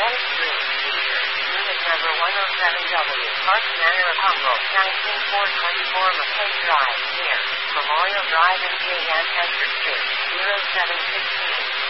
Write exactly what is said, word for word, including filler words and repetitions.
Bay Street, Teacher, Unit Number one oh seven W, Park Manor of Humboldt, nineteen four twenty-four McKay Drive, near Memorial Drive and J. Lancaster Street, zero seven six two.